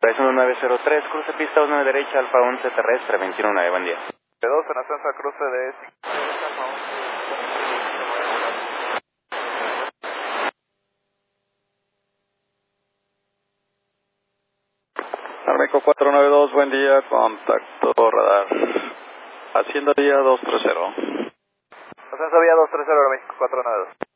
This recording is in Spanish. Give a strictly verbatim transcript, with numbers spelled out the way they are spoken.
uno nueve cero tres, cruce pista uno derecha, Alfa once terrestre, veintiuno nueve, buen día. P dos en ascenso a cruce de... Armeco cuatro nueve dos, buen día, contacto radar. Haciendo día dos tres cero. Ascenso vía dos tres cero, México cuatro nueve dos.